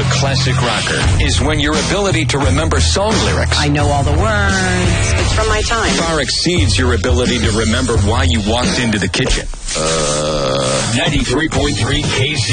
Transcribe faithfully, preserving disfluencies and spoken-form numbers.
classic rocker is when your ability to remember song lyrics, I know all the words. It's from my time. far exceeds your ability to remember why you walked into the kitchen. Uh, ninety-three point three K C